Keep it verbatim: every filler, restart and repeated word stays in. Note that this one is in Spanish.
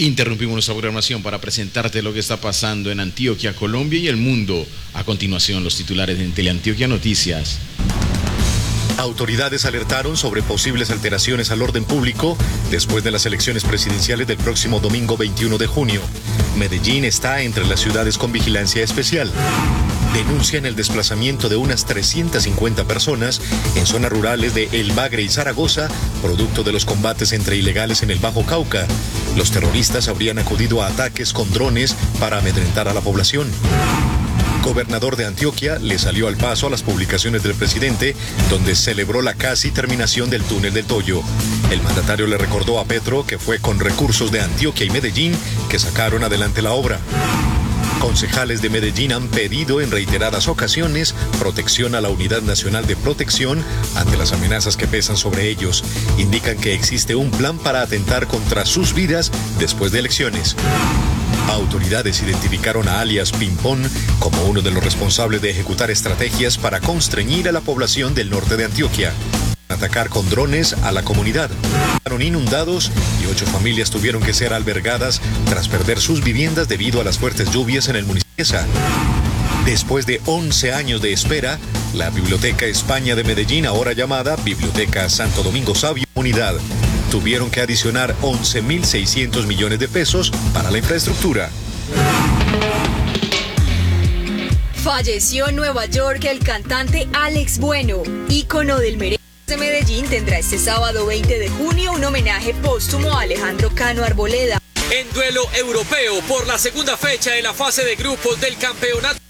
Interrumpimos nuestra programación para presentarte lo que está pasando en Antioquia, Colombia y el mundo. A continuación, los titulares de Teleantioquia Noticias. Autoridades alertaron sobre posibles alteraciones al orden público después de las elecciones presidenciales del próximo domingo veintiuno de junio. Medellín está entre las ciudades con vigilancia especial. Denuncian el desplazamiento de unas trescientas cincuenta personas en zonas rurales de El Bagre y Zaragoza, producto de los combates entre ilegales en el Bajo Cauca. Los terroristas habrían acudido a ataques con drones para amedrentar a la población. Gobernador de Antioquia le salió al paso a las publicaciones del presidente, donde celebró la casi terminación del túnel del Toyo. El mandatario le recordó a Petro que fue con recursos de Antioquia y Medellín que sacaron adelante la obra. Concejales de Medellín han pedido en reiteradas ocasiones protección a la Unidad Nacional de Protección ante las amenazas que pesan sobre ellos. Indican que existe un plan para atentar contra sus vidas después de elecciones. Autoridades identificaron a alias Pimpón como uno de los responsables de ejecutar estrategias para constreñir a la población del norte de Antioquia. Atacar con drones a la comunidad. Fueron inundados y ocho familias tuvieron que ser albergadas tras perder sus viviendas debido a las fuertes lluvias en el municipio. Después de once años de espera, la Biblioteca España de Medellín, ahora llamada Biblioteca Santo Domingo Sabio Unidad, tuvieron que adicionar once mil seiscientos millones de pesos para la infraestructura. Falleció en Nueva York el cantante Alex Bueno, ícono del merengue de Medellín. Tendrá este sábado veinte de junio un homenaje póstumo a Alejandro Cano Arboleda. En duelo europeo por la segunda fecha de la fase de grupos del campeonato